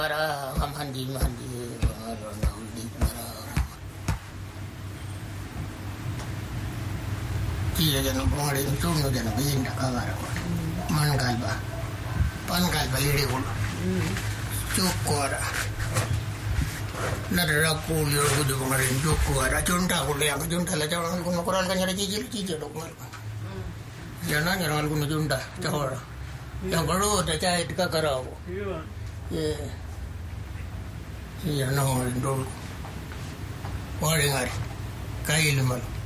Para mandi Iya jangan pengaruh itu jangan bikin kakak Mangalba Pangalba ini pun Cukup Nada kuliah kudu pengaruh cukup Junta kuliah junta lah jangan guna koran kan nyari cicil dok jangan guna junta cahora yang baru ada cahit kakarau iya nang dulu waringar kail malu